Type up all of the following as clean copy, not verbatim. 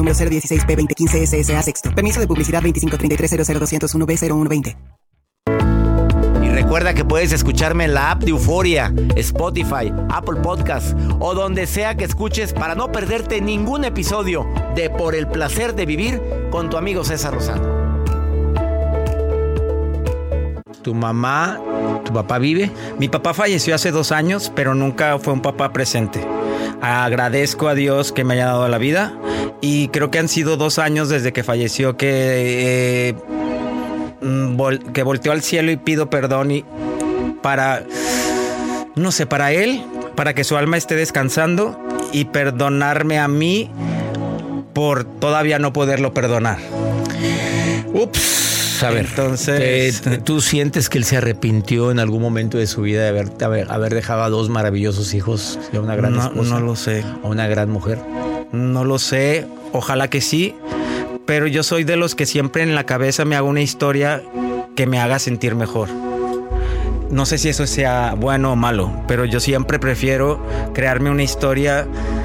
número 016-P2015 SSA Sexto. Permiso de publicidad 2533000201B0120. Y recuerda que puedes escucharme en la app de Euforia, Spotify, Apple Podcasts o donde sea que escuches para no perderte ningún episodio de Por el Placer de Vivir con tu amigo César Lozano. ¿Tu papá vive? Mi papá falleció hace 2 años, pero nunca fue un papá presente. Agradezco a Dios que me haya dado la vida y creo que han sido 2 años desde que falleció que volteó al cielo y pido perdón y para él, para que su alma esté descansando y perdonarme a mí por todavía no poderlo perdonar. Ups. A ver, entonces, ¿tú sientes que él se arrepintió en algún momento de su vida de haber dejado a 2 maravillosos hijos y a una gran esposa? No lo sé. ¿A una gran mujer? No lo sé, ojalá que sí, pero yo soy de los que siempre en la cabeza me hago una historia que me haga sentir mejor. No sé si eso sea bueno o malo, pero yo siempre prefiero crearme una historia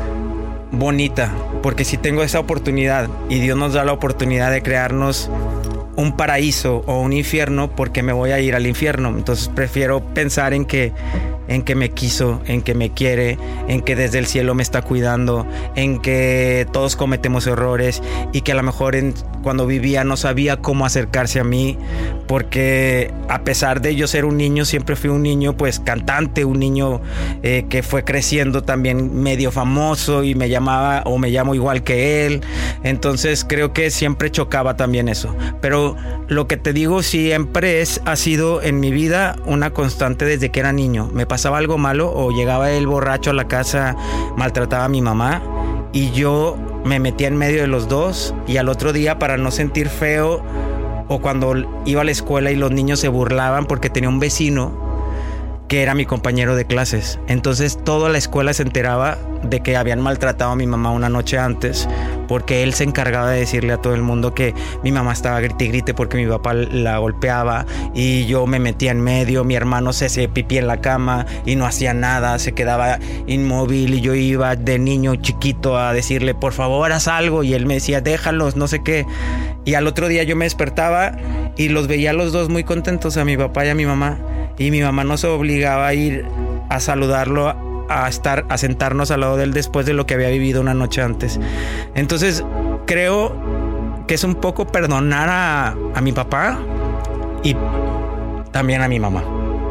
bonita, porque si tengo esa oportunidad y Dios nos da la oportunidad de crearnos un paraíso o un infierno, porque me voy a ir al infierno. Entonces prefiero pensar en que me quiso, en que me quiere, en que desde el cielo me está cuidando, en que todos cometemos errores y que a lo mejor cuando vivía no sabía cómo acercarse a mí, porque a pesar de yo ser un niño, siempre fui un niño pues cantante, un niño que fue creciendo también medio famoso y me llamo igual que él. Entonces creo que siempre chocaba también eso, pero lo que te digo siempre ha sido en mi vida una constante desde que era niño. Me pasaba algo malo o llegaba él borracho a la casa, maltrataba a mi mamá y yo me metía en medio de los dos, y al otro día, para no sentir feo, o cuando iba a la escuela y los niños se burlaban porque tenía un vecino que era mi compañero de clases, entonces toda la escuela se enteraba de que habían maltratado a mi mamá una noche antes, porque él se encargaba de decirle a todo el mundo que mi mamá estaba grite y grite porque mi papá la golpeaba, y yo me metía en medio. Mi hermano se hacía pipí en la cama y no hacía nada, se quedaba inmóvil, y yo iba de niño chiquito a decirle por favor haz algo, y él me decía déjalos, no sé qué, y al otro día yo me despertaba y los veía a los dos muy contentos, a mi papá y a mi mamá, y mi mamá nos obligaba a ir a saludarlo, a sentarnos al lado de él después de lo que había vivido una noche antes. Entonces creo que es un poco perdonar a mi papá y también a mi mamá.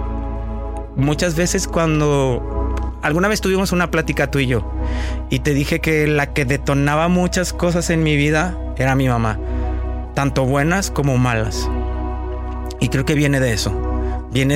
Muchas veces alguna vez tuvimos una plática tú y yo, y te dije que la que detonaba muchas cosas en mi vida era mi mamá, tanto buenas como malas, y creo que viene de eso. Viene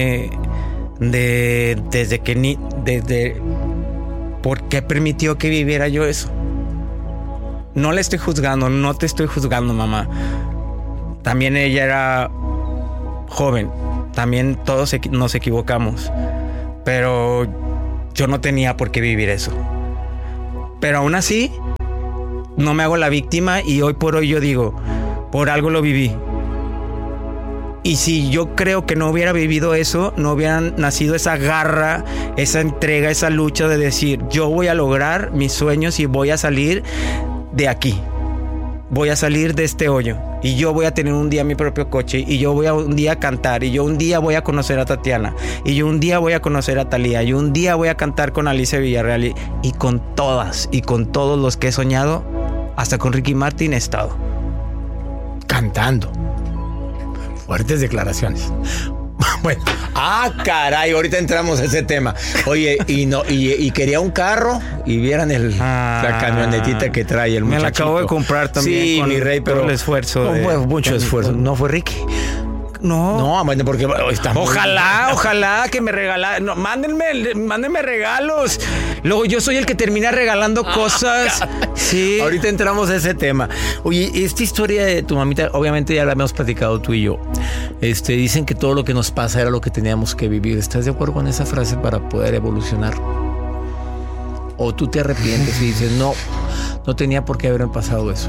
desde por qué permitió que viviera yo eso. No le estoy juzgando, no te estoy juzgando, mamá. También ella era joven, también todos nos equivocamos, pero yo no tenía por qué vivir eso. Pero aún así, no me hago la víctima, y hoy por hoy yo digo, por algo lo viví. Y si yo creo que no hubiera vivido eso, no hubiera nacido esa garra, esa entrega, esa lucha de decir, yo voy a lograr mis sueños y voy a salir de aquí. Voy a salir de este hoyo, y yo voy a tener un día mi propio coche, y yo voy a un día cantar, y yo un día voy a conocer a Tatiana, y yo un día voy a conocer a Thalía, y un día voy a cantar con Alicia Villarreal, y con todas y con todos los que he soñado, hasta con Ricky Martin he estado cantando. Fuertes declaraciones. Bueno, caray, ahorita entramos a ese tema. Oye, y quería un carro, y vieran la camionetita que trae el muchachito. Me la acabo de comprar también. Sí, mi rey, pero el esfuerzo. Fue mucho esfuerzo. ¿No fue Ricky? No, bueno, porque ojalá que me regalaran. No, mándenme regalos. Luego yo soy el que termina regalando cosas. Sí. Ahorita entramos a ese tema. Oye, esta historia de tu mamita, obviamente ya la hemos platicado tú y yo. Dicen que todo lo que nos pasa era lo que teníamos que vivir. ¿Estás de acuerdo con esa frase para poder evolucionar? ¿O tú te arrepientes y dices, no tenía por qué haberme pasado eso?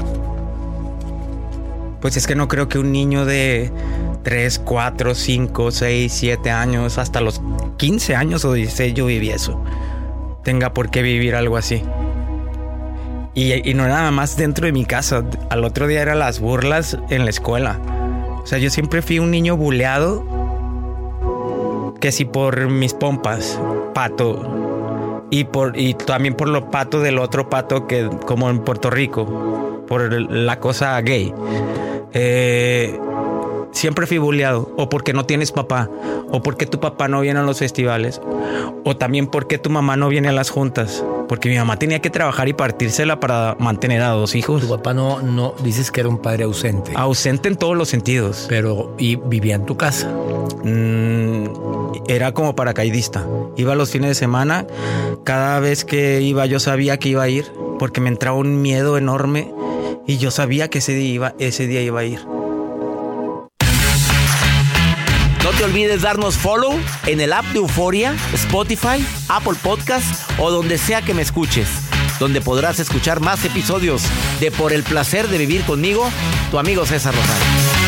Pues es que no creo que un niño de 3, 4, 5, 6, 7 años, hasta los 15 años o 16 yo viví eso, tenga por qué vivir algo así. Y no nada más dentro de mi casa. Al otro día eran las burlas en la escuela. O sea, yo siempre fui un niño buleado. Que si por mis pompas, pato. Y también por los patos del otro pato, que como en Puerto Rico. Por la cosa gay. Siempre fui buleado. O porque no tienes papá. O porque tu papá no viene a los festivales. O también porque tu mamá no viene a las juntas. Porque mi mamá tenía que trabajar y partírsela para mantener a 2 hijos. Tu papá no dices que era un padre ausente. Ausente en todos los sentidos. Pero, ¿y vivía en tu casa? Era como paracaidista. Iba los fines de semana. Cada vez que iba yo sabía que iba a ir. Porque me entraba un miedo enorme. Y yo sabía que ese día iba a ir. No te olvides darnos follow en el app de Euforia, Spotify, Apple Podcasts o donde sea que me escuches, donde podrás escuchar más episodios de Por el Placer de Vivir Conmigo, tu amigo César Lozano.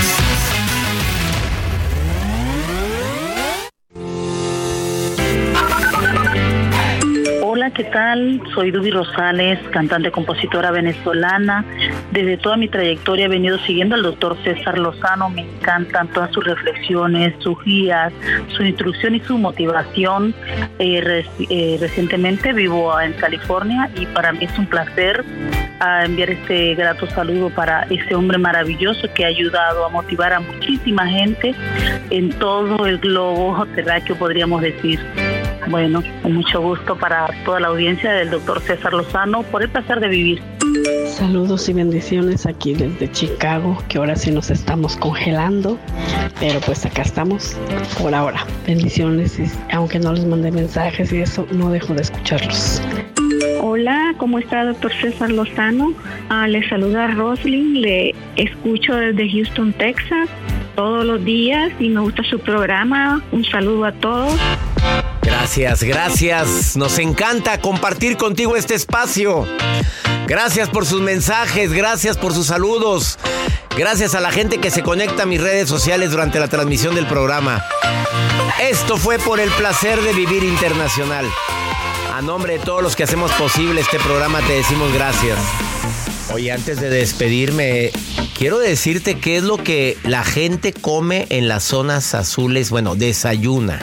Hola, ¿qué tal? Soy Duby Rosales, cantante, compositora venezolana. Desde toda mi trayectoria he venido siguiendo al doctor César Lozano. Me encantan todas sus reflexiones, sus guías, su instrucción y su motivación. Recientemente vivo en California y para mí es un placer enviar este grato saludo para ese hombre maravilloso que ha ayudado a motivar a muchísima gente en todo el globo terráqueo, podríamos decir. Bueno, con mucho gusto para toda la audiencia del doctor César Lozano, por el placer de vivir. Saludos y bendiciones aquí desde Chicago, que ahora sí nos estamos congelando, pero pues acá estamos por ahora. Bendiciones, y aunque no les mandé mensajes y eso, no dejo de escucharlos. Hola, ¿cómo está doctor César Lozano? Le saluda Roslyn, le escucho desde Houston, Texas, todos los días y me gusta su programa. Un saludo a todos. Gracias. Nos encanta compartir contigo este espacio. Gracias por sus mensajes, gracias por sus saludos. Gracias a la gente que se conecta a mis redes sociales durante la transmisión del programa. Esto fue Por el Placer de Vivir Internacional. A nombre de todos los que hacemos posible este programa te decimos gracias. Oye, antes de despedirme, quiero decirte qué es lo que la gente come en las zonas azules, bueno, desayuna.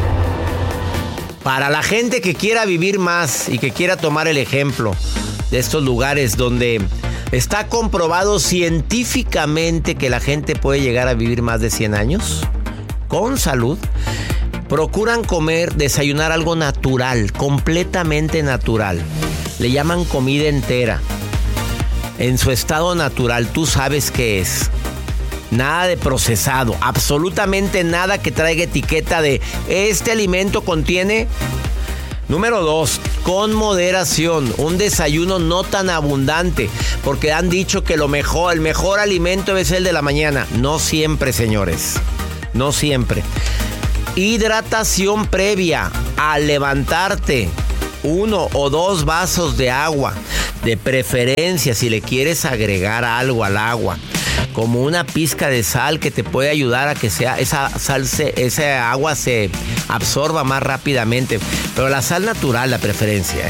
Para la gente que quiera vivir más y que quiera tomar el ejemplo de estos lugares donde está comprobado científicamente que la gente puede llegar a vivir más de 100 años con salud, procuran desayunar algo natural, completamente natural. Le llaman comida entera. En su estado natural, tú sabes qué es. Nada de procesado, absolutamente nada que traiga etiqueta de este alimento contiene. Número 2, con moderación, un desayuno no tan abundante, porque han dicho que el mejor alimento es el de la mañana. No siempre, señores, no siempre. Hidratación previa al levantarte, 1 o 2 vasos de agua, de preferencia si le quieres agregar algo al agua, como una pizca de sal que te puede ayudar a que esa agua se absorba más rápidamente. Pero la sal natural, la preferencia,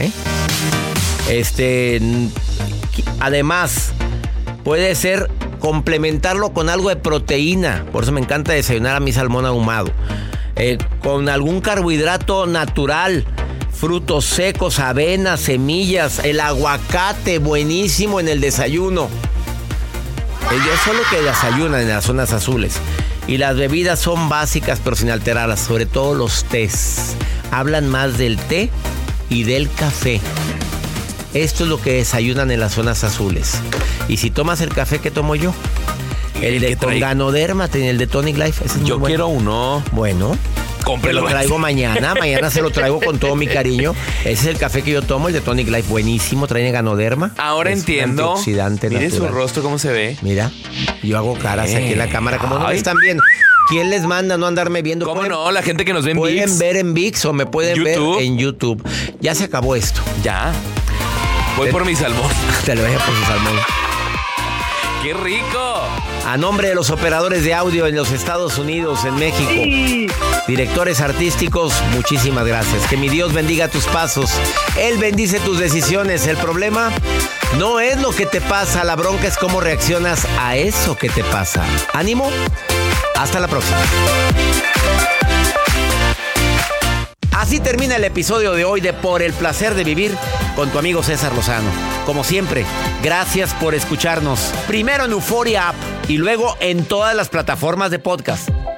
además, puede ser complementarlo con algo de proteína. Por eso me encanta desayunar a mi salmón ahumado. Con algún carbohidrato natural. Frutos secos, avena, semillas, el aguacate, buenísimo en el desayuno. Yo solo que desayunan en las zonas azules. Y las bebidas son básicas pero sin alterarlas, sobre todo los tés. Hablan más del té y del café. Esto es lo que desayunan en las zonas azules. Y si tomas el café que tomo yo, el de con Ganoderma, el de Tonic Life. Yo quiero uno. Bueno, cómprelo. Lo traigo mañana se lo traigo con todo mi cariño. Ese es el café que yo tomo, el de Tonic Life, buenísimo, trae Ganoderma. Ahora entiendo. Antioxidante Miren natural. su rostro cómo se ve. Mira, yo hago caras aquí en la cámara, como no me están viendo. ¿Quién les manda no andarme viendo? ¿Cómo no? La gente que nos ve en ViX. Pueden ver en ViX o me pueden ver en YouTube. Ya se acabó esto. Ya. Voy por mi salmón. Te lo voy a por su salmón. ¡Qué rico! A nombre de los operadores de audio en los Estados Unidos, en México, directores artísticos, muchísimas gracias. Que mi Dios bendiga tus pasos. Él bendice tus decisiones. El problema no es lo que te pasa, la bronca es cómo reaccionas a eso que te pasa. Ánimo. Hasta la próxima. Así termina el episodio de hoy de Por el Placer de Vivir con tu amigo César Lozano. Como siempre, gracias por escucharnos. Primero en Euforia App y luego en todas las plataformas de podcast.